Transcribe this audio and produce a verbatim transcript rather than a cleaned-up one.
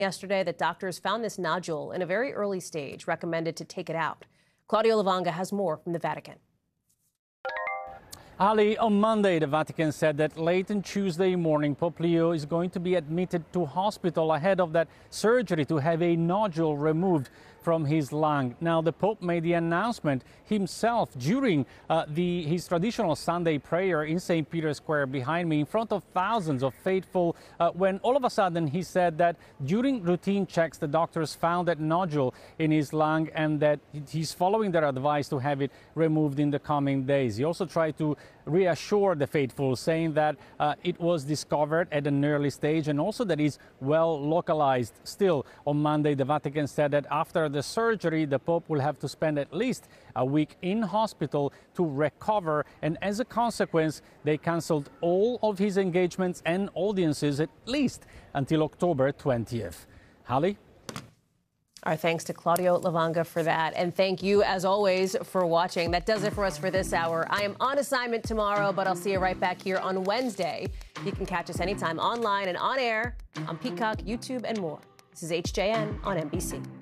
yesterday that doctors found this nodule in a very early stage, recommended to take it out. Claudio Luvanga has more from the Vatican. Ali, on Monday, the Vatican said that late on Tuesday morning, Pope Leo is going to be admitted to hospital ahead of that surgery to have a nodule removed from his lung. Now, the Pope made the announcement himself during uh, the, his traditional Sunday prayer in Saint Peter's Square behind me in front of thousands of faithful, uh, when all of a sudden he said that during routine checks, the doctors found that nodule in his lung and that he's following their advice to have it removed in the coming days. He also tried to reassure the faithful, saying that uh, it was discovered at an early stage and also that it's well localized. Still, on Monday, the Vatican said that after the surgery, the Pope will have to spend at least a week in hospital to recover, and as a consequence, they cancelled all of his engagements and audiences at least until October twentieth. Hallie? Our thanks to Claudio Luvanga for that. And thank you, as always, for watching. That does it for us for this hour. I am on assignment tomorrow, but I'll see you right back here on Wednesday. You can catch us anytime online and on air, on Peacock, YouTube, and more. This is H J N on N B C.